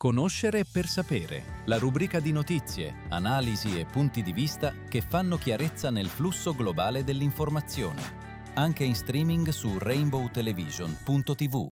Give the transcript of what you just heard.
Conoscere per sapere, la rubrica di notizie, analisi e punti di vista che fanno chiarezza nel flusso globale dell'informazione. Anche in streaming su rainbowtelevision.tv.